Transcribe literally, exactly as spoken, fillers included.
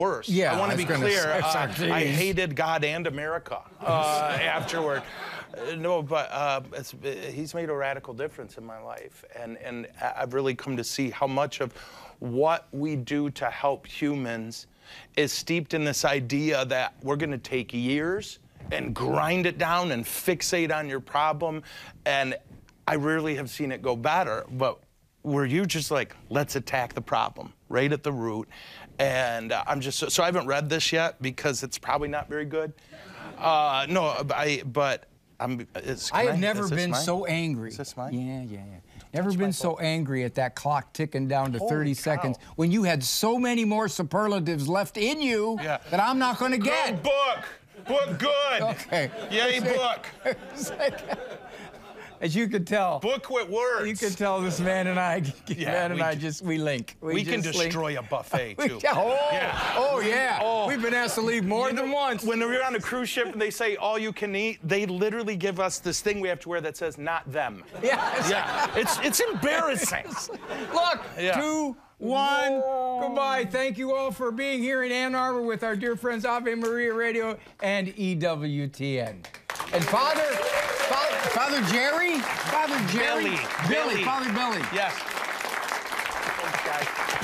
worse. Yeah, I want to be clear. Say, Uh, I hated God and America uh, afterward. Uh, no, but uh, it's, he's made a radical difference in my life, and and I've really come to see how much of what we do to help humans is steeped in this idea that we're going to take years and grind it down and fixate on your problem, and I rarely have seen it go better. But were you just like, let's attack the problem right at the root? And uh, I'm just so, so I haven't read this yet because it's probably not very good. Uh, no, I but I'm. It's, I have I, never been mine? so angry. Is this mine? Yeah, yeah, yeah. Never been so angry at that clock ticking down to Holy thirty cow. seconds when you had so many more superlatives left in you Yeah. that I'm not going to get. Good book. Book good. Okay. Yay, book. As you could tell. Book with words. You can tell this man and I, Yeah, man and we I d- just, we link. We, We can just destroy link. a buffet, We- too. oh, Yeah. oh, yeah. Oh. We've been asked to leave more You than know, once. When we're on a cruise ship and they say all you can eat, they literally give us this thing we have to wear that says not them. Yes. Yeah. It's it's embarrassing. Look, Yeah. two, one, goodbye. Thank you all for being here in Ann Arbor with our dear friends Ave Maria Radio and E W T N. And Father, Father, Father Jerry, Father Jerry, Billy. Billy, Billy. Father Billy. Yes.